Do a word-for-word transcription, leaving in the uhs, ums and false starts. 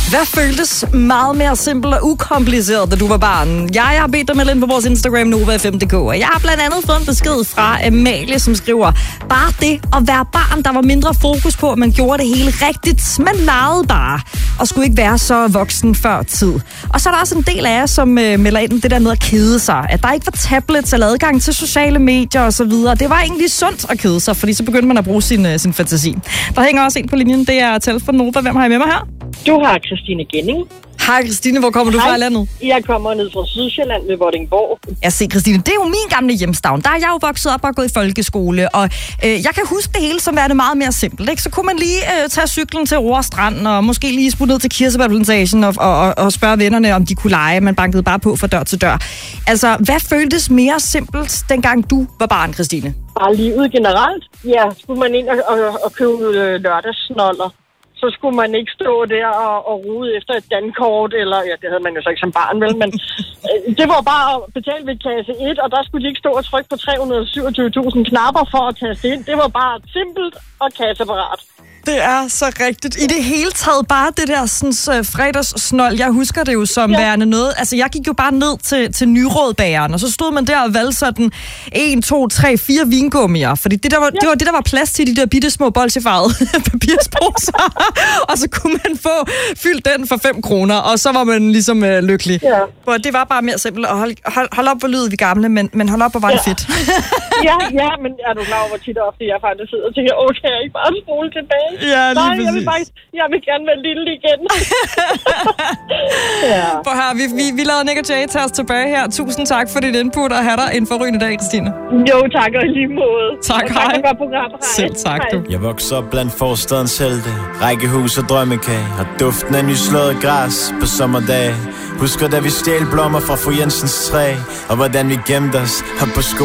Hvad føltes meget mere simpelt og ukompliceret, da du var barn? Jeg har bedt dig med ind på vores Instagram, Nova fem punktum d k, og jeg har blandt andet fået en besked fra Amalie, som skriver, bare det at være barn, der var mindre fokus på, at man gjorde det hele rigtigt. Man legede bare, og skulle ikke være så voksen før tid. Og så er der også en del af jer, som øh, melder ind det der med at kede sig. At der ikke var tablets eller adgang til sociale medier osv. Det var egentlig sundt at kede sig, fordi så begyndte man at bruge sin, øh, sin fantasi. Der hænger også en på linjen, det er Tal fra Nova. Hvem har jeg med mig her? Du har Christine Genning. Hej Christine, hvor kommer du Hej. fra i landet? Jeg kommer ned fra Sydsjælland ved Vordingborg. Jeg ser Christine, det er jo min gamle hjemstavn. Der er jeg jo vokset op og gået i folkeskole, og øh, jeg kan huske det hele som er det meget mere simpelt. Ikke? Så kunne man lige øh, tage cyklen til Roerstrand, og måske lige smutte ned til Kirsebærplantagen og, og, og, og spørge vennerne, om de kunne lege. Man bankede bare på fra dør til dør. Altså, hvad føltes mere simpelt, dengang du var barn, Christine? Bare livet generelt. Ja, skulle man ind og, og, og købe øh, lørdagssnoller, så skulle man ikke stå der og, og rode efter et dankort, eller ja, det havde man jo så ikke som barn, vel, men øh, det var bare at betale ved kasse et, og der skulle de ikke stå og trykke på tre hundrede og syvogtyve tusind knapper for at taste ind. Det var bare simpelt og kasseapparat. Det er så rigtigt. I det hele taget bare det der sådan, uh, fredagssnold. Jeg husker det jo som ja. værende noget. Altså, jeg gik jo bare ned til, til Nyrådbageren, og så stod man der og valgte sådan en, to, tre, fire vingummier. Fordi det, der var, ja. det var det, der var plads til de der bitte små bolsjefarvede papirsposer. Og så kunne man få fyldt den for fem kroner, og så var man ligesom uh, lykkelig. Ja. Og det var bare mere simpelt. Og hold, hold, hold op, hvor lyder vi gamle, men, men hold op, hvor var det ja. fedt. ja, ja, men er du klar over, hvor tit og ofte jeg faktisk sidder og tænker, åh, kan jeg ikke bare spole tilbage? Ja, lige Nej, jeg vil, bare, jeg vil gerne være lille igen. ja. For her, vi, vi, vi lavede Nick og Jay tage os tilbage her. Tusind tak for dit input, og have dig en forrygende dag, Christine. Jo, tak, og i lige måde. Tak, og hej. Tak for godt program. Hej. Selv tak, hej. du. Jeg voksede op blandt forstadens helte, rækkehus og drømmekage, og duften af nyslået græs på sommerdage. Husker da vi stjal blommer fra fru Jensens træ, og hvordan vi gemte os her på skolen.